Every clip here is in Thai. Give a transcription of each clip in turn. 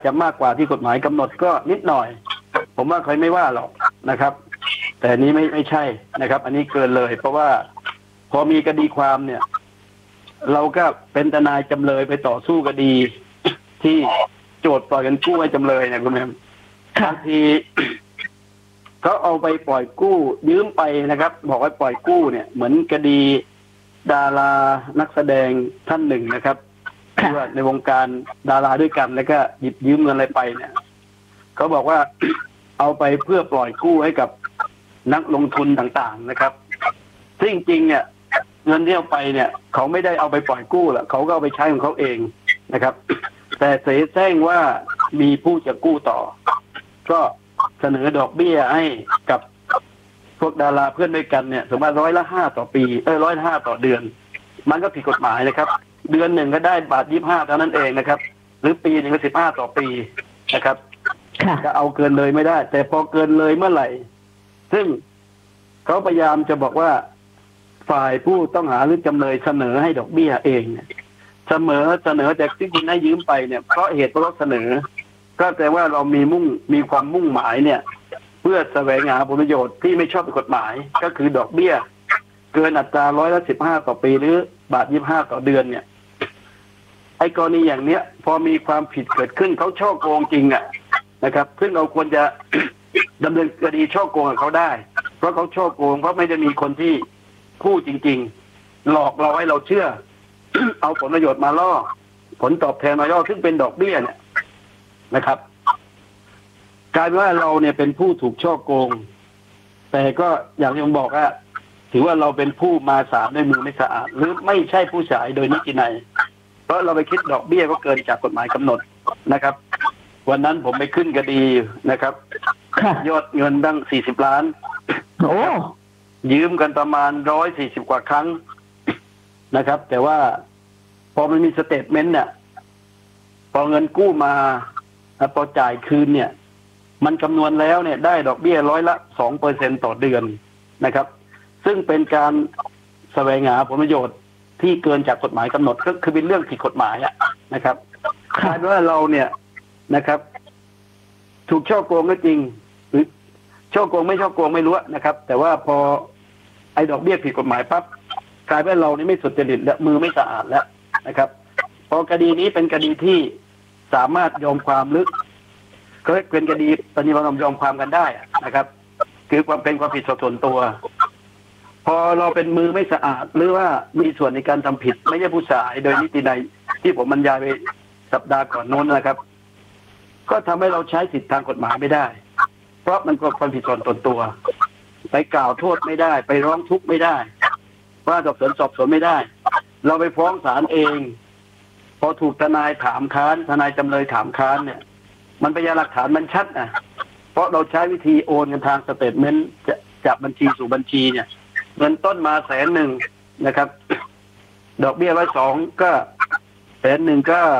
จะมากกว่าที่กฎหมายกำหนดก็นิดหน่อยผมว่าใครไม่ว่าหรอกนะครับ แต่นี้ไม่ใช่นะครับ อันนี้เกินเลย เพราะว่าพอมีคดีความเนี่ย เราก็เป็นทนายจำเลยไปต่อสู้คดีที่โจทย์ปล่อยกันกู้ให้จำเลยเนี่ยคุณแม่บางทีเขาเอาไปปล่อยกู้ยืมไปนะครับ บอกว่าปล่อยกู้เนี่ยเหมือนคดีดารานักแสดงท่านหนึ่งนะครับที่ว่าในวงการดาราด้วยกันแล้วก็หยิบยืมเงินอะไรไปเนี่ยเขาบอกว่า เอาไปเพื่อปล่อยกู้ให้กับนักลงทุนต่างๆนะครับซึ่งจริงเนี่ยเงินที่เอาไปเนี่ยเขาไม่ได้เอาไปปล่อยกู้หรอกเขาก็เอาไปใช้ของเขาเองนะครับ แต่เสแสร้งว่ามีผู้จะกู้ต่อก็เสนอดอกเบี้ยให้กับพวกดาราเพื่อนด้วยกันเนี่ยสมมติ100% ต่อปี105ต่อเดือนมันก็ผิดกฎหมายนะครับเดือนหนึ่งก็ได้25เท่านั้นเองนะครับหรือปีหนึ่งก็15ต่อปีนะครับจะเอาเกินเลยไม่ได้แต่พอเกินเลยเมื่อไหร่ซึ่งเขาพยายามจะบอกว่าฝ่ายผู้ต้องหาหรือจำเลยเสนอให้ดอกเบี้ยเองเสนอจากที่คุณให้ยืมไปเนี่ยเพราะเหตุเพราะเสนอก็แปลว่าเรามีความมุ่งหมายเนี่ยเพื่อแสวงหาผลประโยชน์ที่ไม่ชอบด้วยกฎหมายก็คือดอกเบี้ยเกินอัตรา115ต่อปีหรือ25ต่อเดือนเนี่ยไอ้กรณีอย่างเนี้ยพอมีความผิดเกิดขึ้นเขาช่อโกงจริงนะครับซึ่งเราควรจะ ดำเนินคดีช่อโกงกับเขาได้เพราะเขาช่อโกงเพราะไม่ได้มีคนที่พูดจริงๆหลอกเราให้เราเชื่อ เอาผลประโยชน์มาล่อผลตอบแทนมาล่อซึ่งเป็นดอกเบี้ยเนี่ยนะครับกลายเป็นว่าเราเนี่ยเป็นผู้ถูกช่อโกงแต่ก็อย่างที่ผมบอกว่าถือว่าเราเป็นผู้มาสารด้วยมือไม่สะอาดหรือไม่ใช่ผู้จ่ายโดยนิตินัยเพราะเราไปคิดดอกเบี้ยก็เกินจากกฎหมายกำหนดนะครับวันนั้นผมไปขึ้นคดีนะครับยอดเงินตั้ง40 ล้านยืมกันประมาณ140กว่าครั้งนะครับแต่ว่าพอมันมีสเตทเมนต์เนี่ยพอเงินกู้มาพอจ่ายคืนเนี่ยมันคำนวณแล้วเนี่ยได้ดอกเบี้ย2%ต่อเดือนนะครับซึ่งเป็นการแสวงหาผลประโยชน์ที่เกินจากกฎหมายกำหนดก็คือเป็นเรื่องผิดกฎหมายนะครับคาดว่าเราเนี่ยนะครับถูกช่อโกงก็จริงหรือช่อโกงไม่ช่อโกงไม่รู้นะครับแต่ว่าพอไอ้ดอกเบี้ยผิดกฎหมายปั๊บกลายเป็นเรานี่ไม่สุจริตและมือไม่สะอาดแล้วนะครับพอคดีนี้เป็นคดีที่สามารถยอมความลึกก็เป็นคดีปฏิบัติยอมความกันได้นะครับคือความเป็นความผิดส่วนตัวพอเราเป็นมือไม่สะอาดหรือว่ามีส่วนในการทำผิดไม่ใช่ผู้จ่ายโดยนิตินัยที่ผมบรรยายไปสัปดาห์ก่อนโน้นนะครับก็ทำให้เราใช้สิทธิทางกฎหมายไม่ได้เพราะมันก็ความผิดส่วนตัวไปกล่าวโทษไม่ได้ไปร้องทุกข์ไม่ได้ว่าสอบสวนไม่ได้เราไปฟ้องศาลเองพอถูกทนายถามค้านทนายจำเลยถามค้านเนี่ยมันพยานหลักฐานมันชัดเพราะเราใช้วิธีโอนกันทางสเตทเมนต์จากบัญชีสู่บัญชีเนี่ยเงินต้นมา100,000นะครับดอกเบี้ย120ก็100,000ก็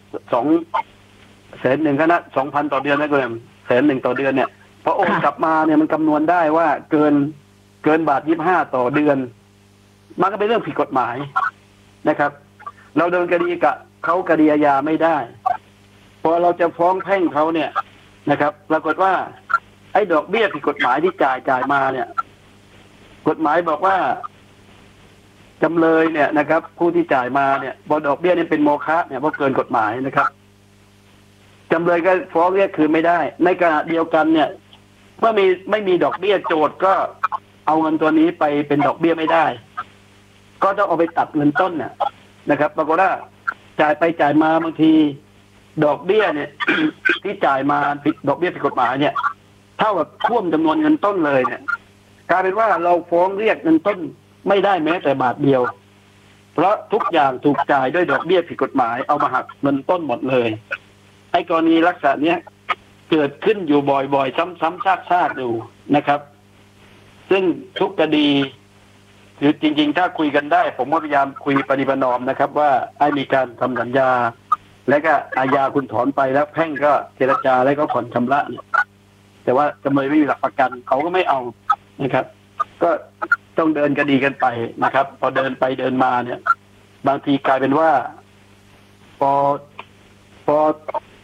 100,000ก็นะ 2,000 ต่อเดือนนะคุณ100,000ต่อเดือนเนี่ยพอโอนกลับมาเนี่ยมันคำนวณได้ว่าเกิน25ต่อเดือนมันก็เป็นเรื่องผิดกฎหมายนะครับเราเดินคดีกับเขาคดีอาญาไม่ได้พอเราจะฟ้องแพ่งเขาเนี่ยนะครับปรากฏว่าไอ้ดอกเบี้ยผิดกฎหมายที่จ่ายมาเนี่ยกฎหมายบอกว่าจำเลยเนี่ยนะครับผู้ที่จ่ายมาเนี่ยบอดอกเบี้ยนี่เป็นโมฆะเนี่ยเพราะเกินกฎหมายนะครับจำเลยก็ฟ้องเรียกคืนไม่ได้ในขณะเดียวกันเนี่ยเมื่อไม่มีดอกเบี้ยโจทก์ก็เอาเงินตัวนี้ไปเป็นดอกเบี้ยไม่ได้ก็ต้องเอาไปตัดเงินต้นเนี่ยนะครับปรากฏว่าจ่ายไปจ่ายมาบางทีดอกเบี้ยเนี่ย ที่จ่ายมาผิดดอกเบี้ยผิดกฎหมายเนี่ยเท่ากับท่วมจำนวนเงินต้นเลยเนี่ยกลายเป็นว่าเราฟ้องเรียกเงินต้นไม่ได้แม้แต่บาทเดียวเพราะทุกอย่างถูกจ่ายด้วยดอกเบี้ยผิดกฎหมายเอามาหักเงินต้นหมดเลยไอ้กรณีลักษณะเนี้ยเกิดขึ้นอยู่บ่อยๆซ้ำๆซากๆอยู่นะครับซึ่งทุกคดีคือจริงๆถ้าคุยกันได้ผมก็พยายามคุยปฏิบัตินอมนะครับว่าให้มีการทำสัญญาและก็อาญาคุณถอนไปแล้วแพ่งก็เจรจาแล้วก็ผ่อนชำระเนี่ยแต่ว่าจำเลยไม่มีหลักประกันเขาก็ไม่เอานะครับก็ต้องเดินคดีกันไปนะครับพอเดินไปเดินมาเนี่ยบางทีกลายเป็นว่าพอ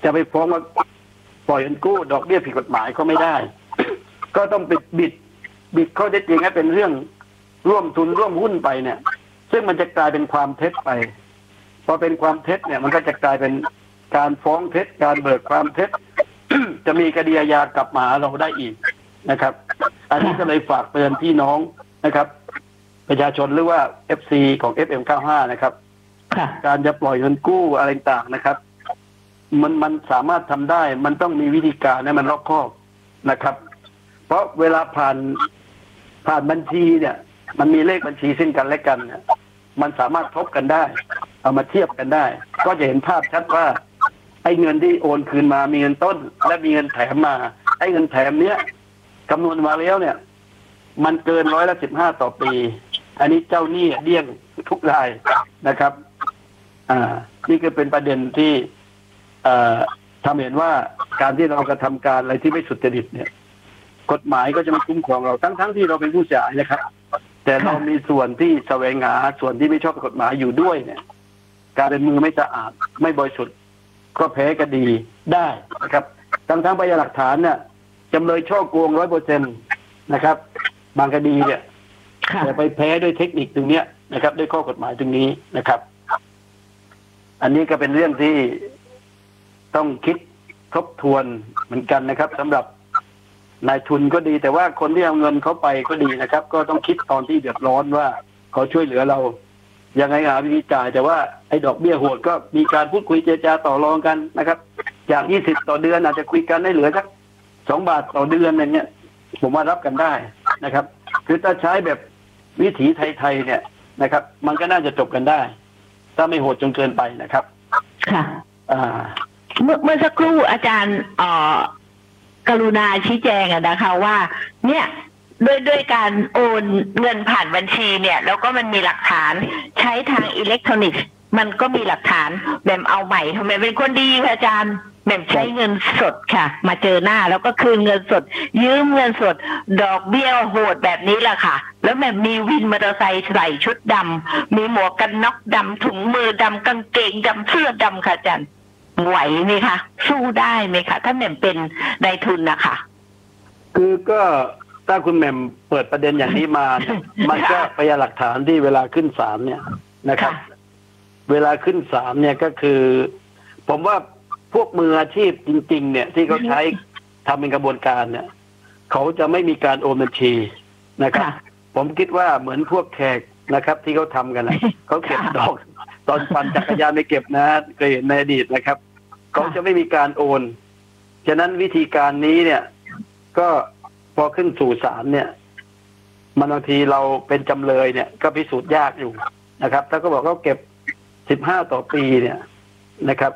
จะไปฟ้องว่าปล่อยเงินกู้ดอกเบี้ยผิดกฎหมายก็ไม่ได้ ก็ต้องไปบิดข้อเท็จจริงให้เป็นเรื่องร่วมทุนร่วมหุ้นไปเนี่ยซึ่งมันจะกลายเป็นความเท็จไปพอเป็นความเท็จเนี่ยมันก็จะกลายเป็นการฟ้องเท็จการเบิกความเท็จ จะมีคดีอาญากลับมาเราได้อีกนะครับอันนี้ก็เลยฝากเตือนพี่น้องนะครับประชาชนหรือว่า FC ของ FM95 นะครับการจะปล่อยเงินกู้อะไรต่างนะครับมันสามารถทำได้มันต้องมีวิธีการให้มันรอบคอบนะครับเพราะเวลาผ่านบัญชีเนี่ยมันมีเลขบัญชีซึ่งกันและกันเนี่ยมันสามารถทบกันได้เอามาเทียบกันได้ก็จะเห็นภาพชัดว่าไอ้เงินที่โอนคืนมามีเงินต้นและมีเงินแถมมาไอ้เงินแถมเนี้ยคำนวณมาแล้วเนี่ยมันเกิน15%ต่อปีอันนี้เจ้าหนี้เดี้ยงทุกรายนะครับนี่ก็เป็นประเด็นที่ทำเห็นว่าการที่เรากระทำการอะไรที่ไม่สุจริตเนี่ยกฎหมายก็จะมาคุ้มครองเราทั้งที่เราเป็นผู้เสียหายนะครับแต่เรามีส่วนที่แสวงหาส่วนที่ไม่ชอบกฎหมายอยู่ด้วยเนี่ยการเป็นมือไม่สะอาดไม่บริสุทธิ์ก็แพ้คดีได้นะครับทั้งพยานหลักฐานเนี่ยจำเลยช่อโกง100%นะครับบางคดีเนี่ยแต่ไปแพ้ด้วยเทคนิคตรงนี้นะครับด้วยข้อกฎหมายตรงนี้นะครับอันนี้ก็เป็นเรื่องที่ต้องคิดทบทวนเหมือนกันนะครับสำหรับนายทุนก็ดีแต่ว่าคนที่เอาเงินเขาไปก็ดีนะครับก็ต้องคิดตอนที่เดือดร้อนว่าเขาช่วยเหลือเรายังไงหาวิธีจ่ายแต่ว่าไอ้ดอกเบี้ยโหดก็มีการพูดคุยเจรจาต่อรองกันนะครับจาก20ต่อเดือนอาจจะคุยกันได้เหลือสัก2 บาทต่อเดือนอย่างเงี้ยผมว่ารับกันได้นะครับคือถ้าใช้แบบวิถีไทยๆเนี่ยนะครับมันก็น่าจะจบกันได้ถ้าไม่โหดจนเกินไปนะครับค่ะเมื่อสักครู่อาจารย์กรุณาชี้แจงนะคะว่าเนี่ยด้วยการโอนเงินผ่านบัญชีเนี่ยแล้วก็มันมีหลักฐานใช้ทางอิเล็กทรอนิกส์มันก็มีหลักฐานแบบเอาใหม่ทำไมเป็นคนดีค่ะอาจารย์แบบใช้เงินสดค่ะมาเจอหน้าแล้วก็คืนเงินสดยืมเงินสดดอกเบี้ยโหดแบบนี้แหละค่ะแล้วแบบมีวินมอเตอร์ไซค์ใส่ชุดดำมีหมวกกันน็อกดำถุงมือดำกางเกงดำเสื้อดำค่ะอาจารย์ไหวไหมคะสู้ได้ไหมคะถ้าแหม่มเป็นนายทุนนะคะคือก็ถ้าคุณแหม่มเปิดประเด็นอย่างนี้มามันก็พยานหลักฐานที่เวลาขึ้นศาลเนี่ยนะครับเวลาขึ้นศาลเนี่ยก็คือผมว่าพวกมืออาชีพจริงๆเนี่ยที่เขาใช้ทำเป็นกระบวนการเนี่ยเขาจะไม่มีการโอนบัญชีนะครับผมคิดว่าเหมือนพวกแขกนะครับที่เขาทำกันนะเขาเก็บดอกตอนปั่นจักรยานไม่เก็บนะเคยเห็นในอดีตนะครับเขาจะไม่มีการโอนฉะนั้นวิธีการนี้เนี่ยก็พอขึ้นสู่ศาลเนี่ยมันบางทีเราเป็นจำเลยเนี่ยก็พิสูจน์ยากอยู่นะครับถ้าเขาบอกเขาเก็บ15 ต่อปีเนี่ยนะครับ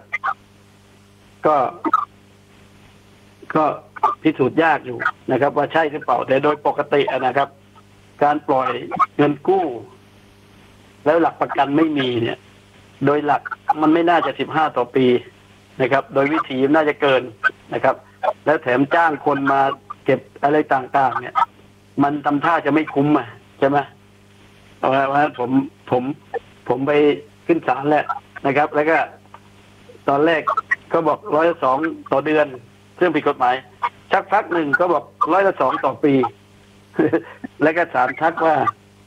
ก็พิสูจน์ยากอยู่นะครับว่าใช่หรือเปล่าแต่โดยปกตินะครับการปล่อยเงินกู้แล้วหลักประกันไม่มีเนี่ยโดยหลักมันไม่น่าจะ15 ต่อปีนะครับโดยวิธีน่าจะเกินนะครับแล้วแถมจ้างคนมาเก็บอะไรต่างๆเนี่ยมันทำท่าจะไม่คุ้มอ่ะใช่ไหมเอาละว่าผมไปขึ้นศาลแล้วนะครับแล้วก็ตอนแรกก็บอก102 ต่อเดือนซึ่งผิดกฎหมายชักพักหนึ่งก็บอก102 ต่อปี แล้วก็ศาลทักว่า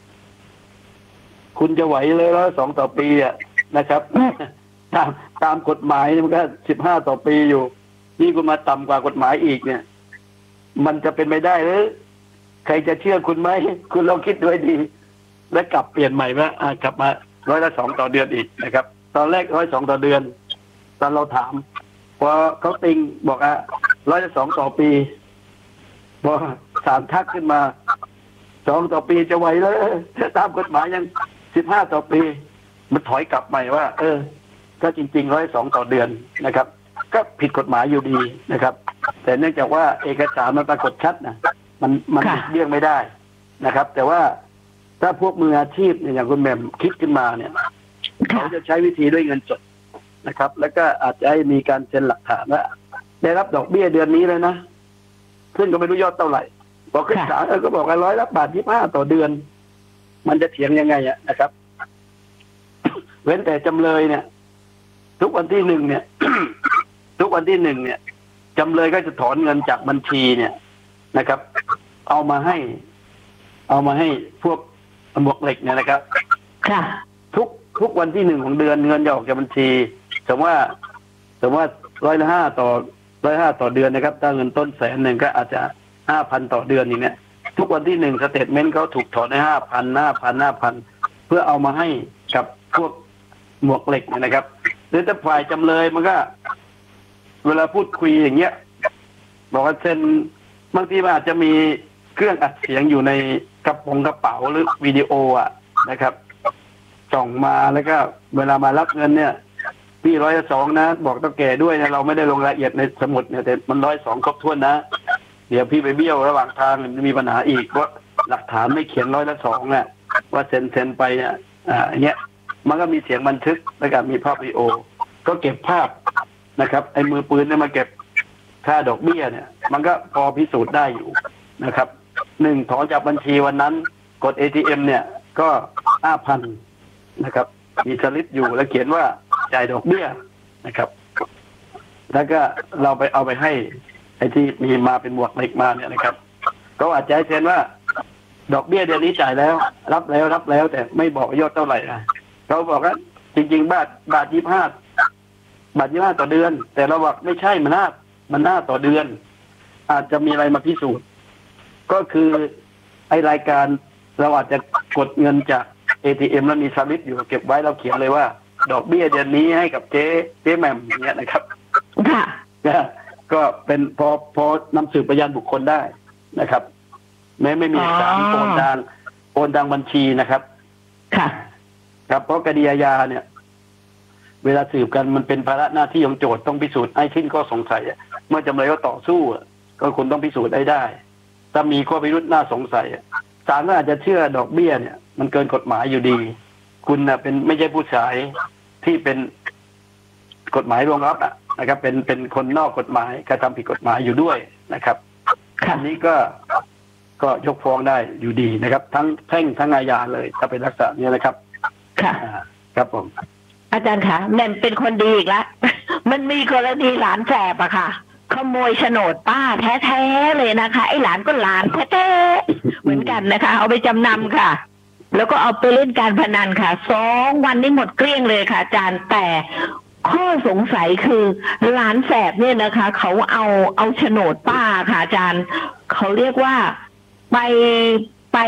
คุณจะไหวเลย102 ต่อปีอ่ะนะครับ ตามกฎหมายมันก็15 ต่อปีอยู่นี่คุณมาต่ำกว่ากฎหมายอีกเนี่ยมันจะเป็นไม่ได้หรือใครจะเชื่อคุณไหมคุณลองคิดด้วยดีแล้วกลับเปลี่ยนใหม่ว่ากลับมา102 ต่อเดือนอีกนะครับตอนแรก102 ต่อเดือนตอนเราถามพอเขาติงบอก102 ต่อปีพอศาลทักขึ้นมา2 ต่อปีจะไหวเลยตามกฎหมายยัง15 ต่อปีมันถอยกลับใหม่ว่าก็จริงๆ102 ต่อเดือนนะครับก็ผิดกฎหมายอยู่ดีนะครับแต่เนื่องจากว่าเอกสารมันปรากฏชัดนะมันเลี่ยงไม่ได้นะครับแต่ว่าถ้าพวกมืออาชีพเนี่ยอย่างคุณแหม่มคิดขึ้นมาเนี่ยเขาจะใช้วิธีด้วยเงินสดนะครับแล้วก็อาจจะให้มีการเซ็นหลักฐานว่าได้รับดอกเบี้ยเดือนนี้เลยนะซึ่งก็ไม่รู้ยอดเท่าไหร่พอขึ้นศาลก็บอกว่า100 บาท 25 ต่อเดือนมันจะเถียงยังไงนะครับ เว้นแต่จำเลยเนี่ยทุกวันที่1เนี่ยทุกวันที่ 1เนี่ยจำเลยก็จะถอนเงินจากบัญชีเนี่ยนะครับ เอามาให้พวกหมวกเหล็กเนี่ยนะครับค่ะทุกวันที่ 1ของเดือนเงินจะออกจากบัญชีสมมติว่า105ต่อเดือนนะครับถ้าเงินต้น100,000ก็อาจจะ 5,000 ต่อเดือนอย่างเนี้ยทุกวันที่ 1สเตทเมนต์เขาถูกถอนได้ 5,000 เพื่อเอามาให้กับพวกหมวกเหล็กเนี่ยนะครับหรือถ้าฝ่ายจำเลยมันก็เวลาพูดคุยอย่างเงี้ยบอกว่าเซ็นบางทีมันอาจจะมีเครื่องอัดเสียงอยู่ในกระเป๋าหรือวิดีโอนะครับส่งมาแล้วก็เวลามารับเงินเนี่ยพี่102นะบอกต้องแก่ด้วยนะเราไม่ได้ลงรายละเอียดในสมุดเนี่ยแต่มัน102ครบถ้วนนะเดี๋ยวพี่ไปเบี้ยวระหว่างทางมีปัญหาอีกเพราะหลักฐานไม่เขียน102น่ะว่าเซ็นไปเนี่ยอย่างเงี้ยมันก็มีเสียงบันทึกแล้วก็มีภาพวิดีโอก็เก็บภาพนะครับไอ้มือปืนเนี่ยมาเก็บค่าดอกเบี้ยเนี่ยมันก็พอพิสูจน์ได้อยู่นะครับ1ถอนจากบัญชีวันนั้นกด ATM เนี่ยก็ 5,000 นะครับมีสลิปอยู่แล้วเขียนว่าจ่ายดอกเบี้ยนะครับแล้วก็เราไปเอาไปให้ไอ้ที่มีมาเป็นหมวกเหล็กมาเนี่ยนะครับก็อาจจะเซ็นว่าดอกเบี้ยเดือนนี้จ่ายแล้วรับแล้วแต่ไม่บอกยอดเท่าไหร่นะเขาบอกว่าจริงๆบาท25ต่อเดือนแต่เราบอกไม่ใช่มันห้าต่อเดือนอาจจะมีอะไรมาพิสูจน์ก็คือไอ้รายการเราอาจจะกดเงินจาก ATM แล้วมีสลิปอยู่เก็บไว้เราเขียนเลยว่าดอกเบี้ยเดือนนี้ให้กับเจ๊แหม่มอย่างเงี้ยนะครับค่ะก็เป็นพอนำสืบพยานบุคคลได้นะครับไม่มีสารโอนทางบัญชีนะครับค่ะครับเพราะคดีอาญาเนี่ยเวลาสืบกันมันเป็นภาระหน้าที่ของโจทย์ต้องพิสูจน์ให้สิ้นข้อสงสัยเมื่อจำเลยก็ต่อสู้ก็คุณต้องพิสูจน์ได้ถ้ามีข้อพิรุธน่าสงสัยศาลก็อาจจะเชื่อดอกเบี้ยเนี่ยมันเกินกฎหมายอยู่ดีคุณน่ะเป็นไม่ใช่ผู้ชายที่เป็นกฎหมายรองรับนะครับเป็นคนนอกกฎหมายกระทำผิดกฎหมายอยู่ด้วยนะครับอันนี้ก็ยกฟ้องได้อยู่ดีนะครับทั้งแพ่งทั้งอาญาเลยถ้าเป็นลักษณะนี้นะครับค่ะครับผมอาจารย์คะแม่เป็นคนดีอีกแล้ว มันมีกรณีหลานแสบอะค่ะขโมยโฉนดป้าแท้ๆเลยนะคะไอ้หลานก็หลานแท้ๆเหมือนกันนะคะเอาไปจำนำค่ะแล้วก็เอาไปเล่นการพนันค่ะ2 วันนี้หมดเกลี้ยงเลยค่ะอาจารย์แต่ข้อสงสัยคือหลานแสบเนี่ยนะคะเขาเอาโฉนดป้าค่ะอาจารย์เขาเรียกว่าไป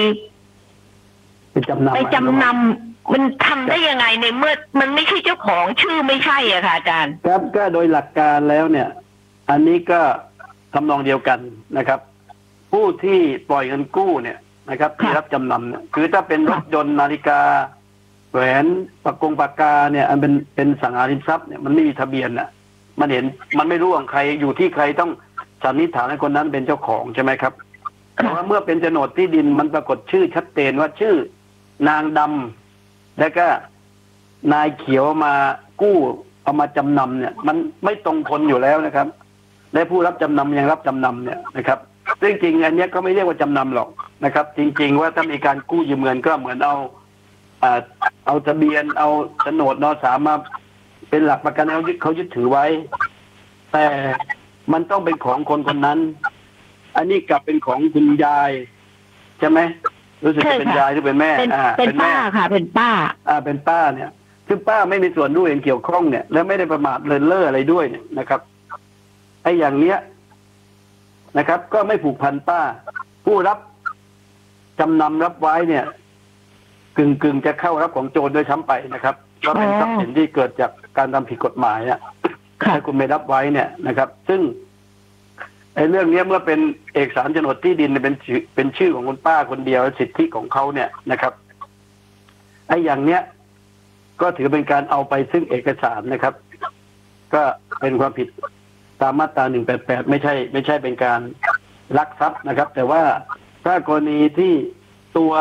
จำนำมันทำได้ยังไงในเมื่อมันไม่ใช่เจ้าของชื่อไม่ใช่อะค่ะอาจารย์ครับก็โดยหลักการแล้วเนี่ยอันนี้ก็ทำนองเดียวกันนะครับ ผู้ที่ปล่อยเงินกู้เนี่ยนะครับที่รับจำนำเนี่ยคือถ้าเป็นรถยนต์นาฬิกาแหวนปากกาเนี่ยอันเป็นสังหาริมทรัพย์เนี่ยมันไม่มีทะเบียนมันเห็นมันไม่รู้ของใครอยู่ที่ใครต้องสันนิษฐานให้คนนั้นเป็นเจ้าของใช่ไหมครับแต่ว่าเมื่อเป็นโฉนดที่ดินมันปรากฏชื่อชัดเจนว่าชื่อนางดำแล้วก็นายเขียวมากู้เอามาจำนำเนี่ยมันไม่ตรงคนอยู่แล้วนะครับและผู้รับจำนำยังรับจำนำเนี่ยนะครับซึ่งจริงอันนี้ก็ไม่เรียกว่าจำนำหรอกนะครับจริงๆว่าถ้ามีการกู้ยืมเงินก็เหมือนเอาทะเบียนเอาโฉนดนสามมาเป็นหลักประกันเขายึดถือไว้แต่มันต้องเป็นของคนคนนั้นอันนี้กลับเป็นของคุณยายใช่ไหมรู้สึกจะเป็นยายหรือเป็นแม่เป็นป้าค่ะเป็นป้าเป็นป้าเนี่ยซึ่งป้าไม่มีส่วนรู้เห็นเกี่ยวข้องเนี่ยแล้วไม่ได้ประมาทเลินเล่ออะไรด้วยเนี่ยนะครับไอ้อย่างเนี้ยนะครับ ก็ไม่ผูกพันป้าผู้รับจำนำรับไว้เนี่ยกึ่งจะเข้ารับของโจรด้วยซ้ำไปนะครับก็เป็นทรัพย์สินที่เกิดจากการทำผิดกฎหมายถ้าคุณไม่รับไว้เนี่ยนะครับซึ่งไอ้เรื่องนี้เมื่อเป็นเอกสารโฉนดที่ดินเป็นชื่อของคุณป้าคนเดียวสิทธิของเขาเนี่ยนะครับไอ้อย่างเนี้ยก็ถือเป็นการเอาไปซึ่งเอกสารนะครับก็เป็นความผิดตามมาตรา188ไม่ใช่เป็นการลักทรัพย์นะครับแต่ว่าถ้ากรณีที่ตัว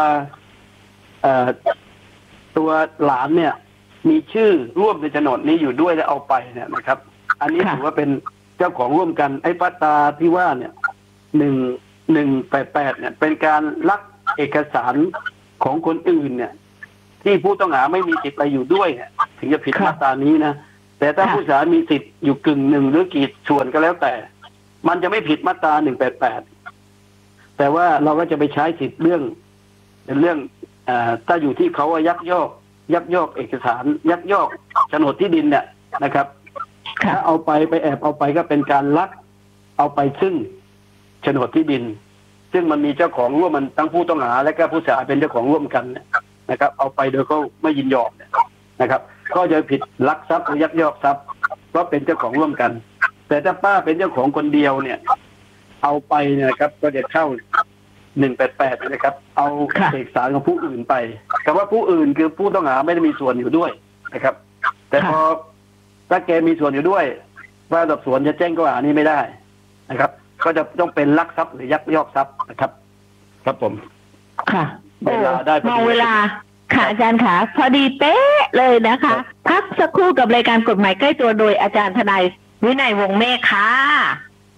หลานเนี่ยมีชื่อร่วมในโฉนดนี้อยู่ด้วยแล้วเอาไปเนี่ยนะครับอันนี้ถือว่าเป็นเจ้าของร่วมกันไอ้มาตราที่ว่าเนี่ย188เนี่ยเป็นการลักเอกสารของคนอื่นเนี่ยที่ผู้ต้องหาไม่มีสิทธิ์ไปอยู่ด้วยเนี่ยถึงจะผิดมาตรานี้นะแต่ถ้าผู้เสียหายมีสิทธิ์อยู่กึ่งหนึ่งหรือกี่ส่วนก็แล้วแต่ มันจะไม่ผิดมาตรา188แต่ว่าเราก็จะไปใช้สิทธิ์เรื่องถ้าอยู่ที่เขายักยอกเอกสารยักยอกโฉนดที่ดินเนี่ยนะครับถ้าเอาไปแอบเอาไปก็เป็นการลักเอาไปซึ่งโฉนดที่ดิน ซึ่งมันมีเจ้าของร่วมมันทั้งผู้ต้องหาและก็ผู้เสียหายเป็นเจ้าของร่วมกันนะครับ เอาไปโดยเขาไม่ยินยอมนะครับ ก็จะผิดลักทรัพย์หรือยักยอกทรัพย์เพราะเป็นเจ้าของร่วมกัน แต่ถ้าป้าเป็นเจ้าของคนเดียวเนี่ย เอาไปเนี่ยครับก็จะเข้า188นะครับเอาเอกสารของผู้อื่นไปคำว่าผู้อื่นคือผู้ต้องหาไม่ได้มีส่วนอยู่ด้วยนะครับ แต่พอถ้าแกมีส่วนอยู่ด้วยว่าสอบสวนจะแจ้งข้อหานี้ไม่ได้นะครับ ก็จะต้องเป็นลักทรัพย์หรือยักยอกทรัพย์นะครับ ครับผมค่ะเวลาได้มองเวลาค่ะอาจารย์ค่ะพอดีเป๊ะเลยนะคะพักสักครู่กับรายการกฎหมายใกล้ตัวโดยอาจารย์ทนายวินัยวงศ์เมฆค่ะ